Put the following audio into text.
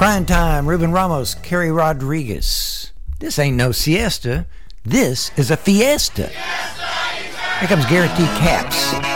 Prime Time, Ruben Ramos, Kerry Rodriguez. This ain't no siesta. This is a fiesta. Here comes Garrett D. Capps.